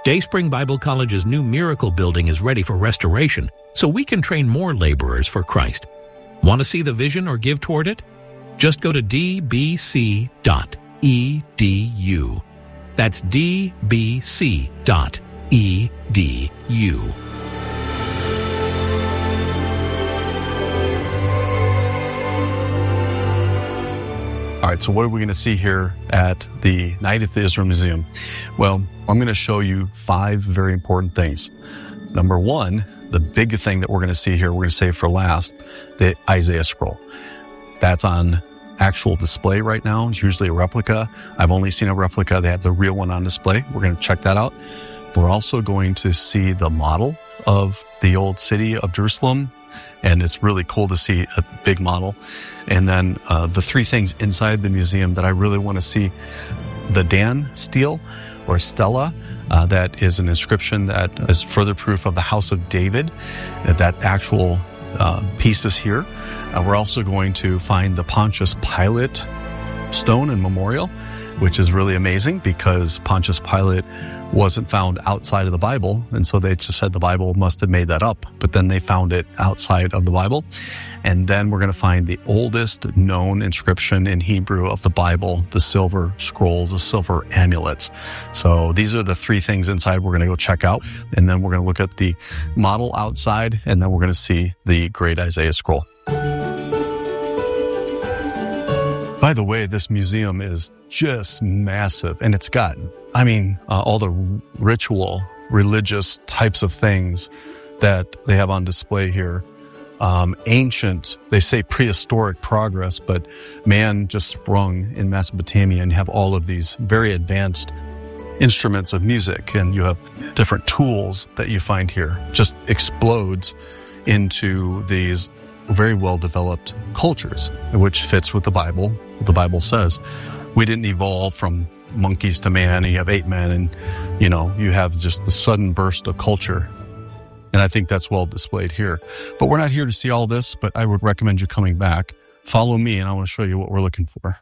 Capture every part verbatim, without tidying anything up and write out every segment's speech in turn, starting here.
Dayspring Bible College's new Miracle Building is ready for restoration, so we can train more laborers for Christ. Want to see the vision or give toward it? Just go to d b c dot e d u. That's d b c dot e d u. All right, so what are we going to see here at the Night at the Israel Museum? Well, I'm going to show you five very important things. Number one, the big thing that we're going to see here, we're going to save for last, the Isaiah scroll. That's on actual display right now. It's usually a replica. I've only seen a replica. They have the real one on display. We're going to check that out. We're also going to see the model of the old city of Jerusalem, and it's really cool to see a big model. And then uh, the three things inside the museum that I really want to see: the Dan stele or stela, uh, that is an inscription that is further proof of the house of David, uh, that actual uh, piece is here. Uh, we're also going to find the Pontius Pilate stone and memorial, which is really amazing because Pontius Pilate wasn't found outside of the Bible, and so they just said the Bible must have made that up, but then they found it outside of the Bible. And then we're going to find the oldest known inscription in Hebrew of the Bible, the silver scrolls, the silver amulets. So these are the three things inside we're going to go check out, and then we're going to look at the model outside, and then we're going to see the great Isaiah scroll. By the way, this museum is just massive, and it's got, I mean, uh, all the ritual, religious types of things that they have on display here. Um, ancient, they say prehistoric progress, but man just sprung in Mesopotamia, and you have all of these very advanced instruments of music, and you have different tools that you find here. Just explodes into these very well-developed cultures, which fits with the Bible. What the Bible says. We didn't evolve from monkeys to man, and you have ape men, and, you know, you have just the sudden burst of culture. And I think that's well displayed here. But we're not here to see all this, but I would recommend you coming back. Follow me, and I want to show you what we're looking for.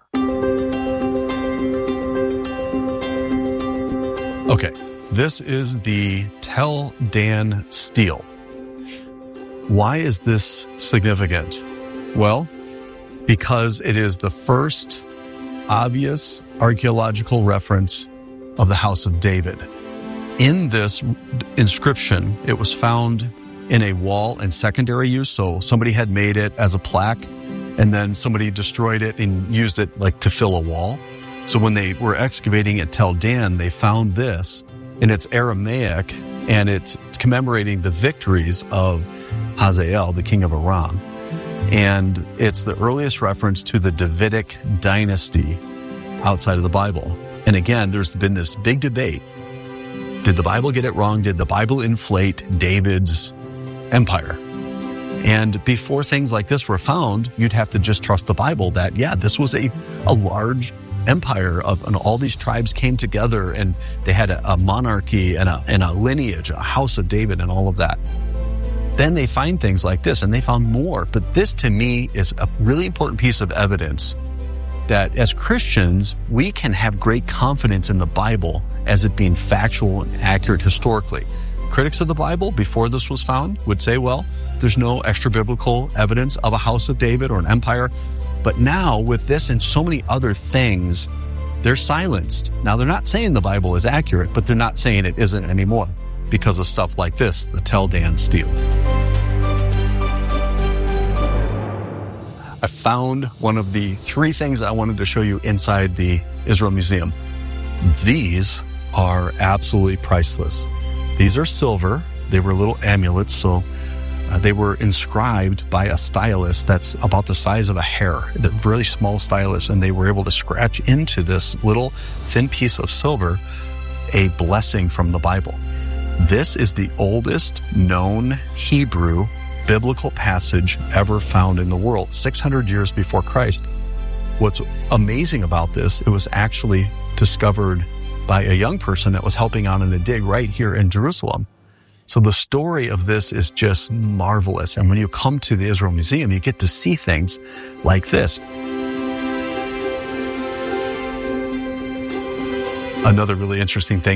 Okay, this is the Tel Dan stele. Why is this significant? Well, because it is the first obvious archaeological reference of the house of David. In this inscription, it was found in a wall in secondary use, so somebody had made it as a plaque, and then somebody destroyed it and used it like to fill a wall. So when they were excavating at Tel Dan, they found this, and it's Aramaic, and it's commemorating the victories of Hazael, the king of Aram. And it's the earliest reference to the Davidic dynasty outside of the Bible. And again, there's been this big debate. Did the Bible get it wrong? Did the Bible inflate David's empire? And before things like this were found, you'd have to just trust the Bible that, yeah, this was a, a large empire of, and all these tribes came together, and they had a, a monarchy and a, and a lineage, a house of David and all of that. Then they find things like this, and they found more. But this, to me, is a really important piece of evidence that as Christians, we can have great confidence in the Bible as it being factual and accurate historically. Critics of the Bible, before this was found, would say, well, there's no extra-biblical evidence of a house of David or an empire. But now, with this and so many other things, they're silenced. Now, they're not saying the Bible is accurate, but they're not saying it isn't anymore because of stuff like this, the Tel Dan stele. I found one of the three things I wanted to show you inside the Israel Museum. These are absolutely priceless. These are silver. They were little amulets, so uh, they were inscribed by a stylus that's about the size of a hair, a really small stylus, and they were able to scratch into this little thin piece of silver a blessing from the Bible. This is the oldest known Hebrew biblical passage ever found in the world, six hundred years before Christ. What's amazing about this, it was actually discovered by a young person that was helping out in a dig right here in Jerusalem. So the story of this is just marvelous. And when you come to the Israel Museum, you get to see things like this. Another really interesting thing